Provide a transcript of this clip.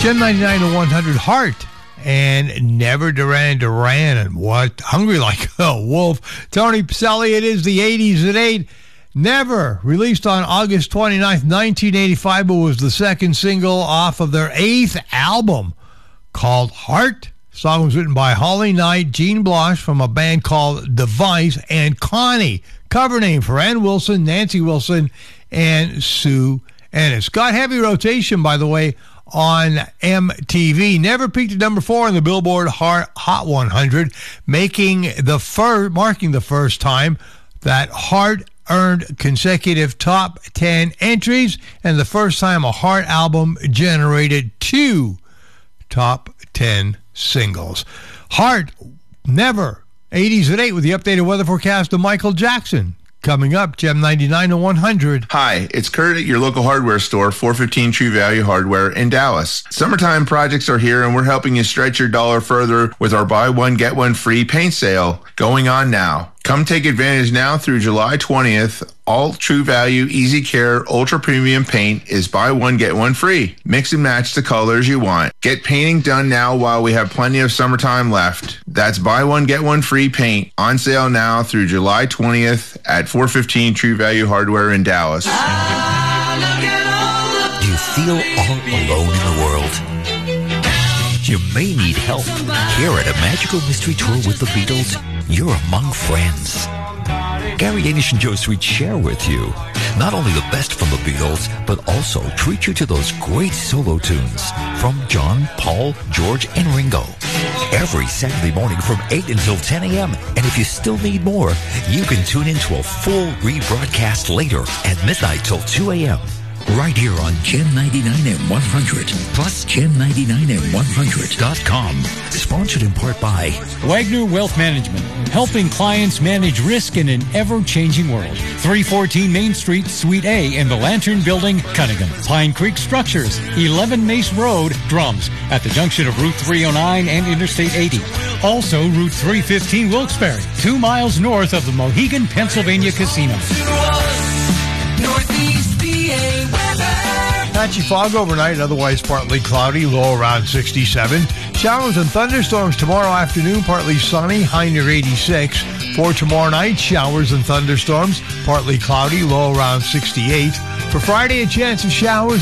Gem 99 to 100, Heart and Never Duran Duran, and what? Hungry Like a Wolf. Tony Pacelli, it is the 80s at 8. Never, released on August 29th, 1985, but was the second single off of their 8th album called Heart. The song was written by Holly Knight, Gene Blosch from a band called Device, and Connie, cover name for Ann Wilson, Nancy Wilson, and Sue Ennis. Got heavy rotation, by the way, on MTV. Never peaked at number 4 on the Billboard Hot 100, marking the first time that Heart earned consecutive top 10 entries, and the first time a Heart album generated 2 top 10 singles. Heart, Never, 80s at 8 with the updated weather forecast of Michael Jackson. Coming up, Gem 99 to 100. Hi, it's Kurt at your local hardware store, 415 True Value Hardware in Dallas. Summertime projects are here, and we're helping you stretch your dollar further with our buy one, get one free paint sale going on now. Come take advantage now through July 20th. All True Value Easy Care Ultra Premium Paint is buy one, get one free. Mix and match the colors you want. Get painting done now while we have plenty of summertime left. That's buy one, get one free paint on sale now through July 20th at 415 True Value Hardware in Dallas. Do you feel all alone in the world? You may need help. Here at a magical mystery tour with the Beatles, you're among friends. Gary Danish and Joe Sweet share with you not only the best from the Beatles, but also treat you to those great solo tunes from John, Paul, George, and Ringo. Every Saturday morning from 8 until 10 a.m. And if you still need more, you can tune into a full rebroadcast later at midnight till 2 a.m. right here on Gem 99 and 100, plus Gem99and100.com. Sponsored in part by Wagner Wealth Management, helping clients manage risk in an ever-changing world. 314 Main Street, Suite A in the Lantern Building, Cunningham. Pine Creek Structures, 11 Mace Road, Drums, at the junction of Route 309 and Interstate 80. Also, Route 315 Wilkes-Barre, 2 miles north of the Mohegan, Pennsylvania Casino. Northeast PA weather. Patchy fog overnight, otherwise partly cloudy, low around 67. Showers and thunderstorms tomorrow afternoon, partly sunny, high near 86. For tomorrow night, showers and thunderstorms, partly cloudy, low around 68. For Friday, a chance of showers